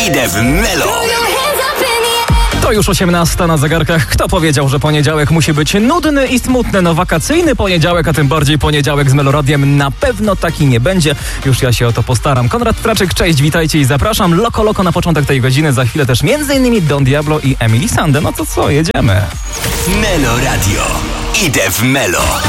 Idę w Melo. To już 18 na zegarkach. Kto powiedział, że poniedziałek musi być nudny i smutny? No wakacyjny poniedziałek, a tym bardziej poniedziałek z Meloradiem na pewno taki nie będzie. Już ja się o to postaram. Konrad Traczyk, cześć, witajcie i zapraszam. Loko na początek tej godziny. Za chwilę też m.in. Don Diablo i Emily Sandé. No to co, jedziemy. Melo Radio. Idę w Melo.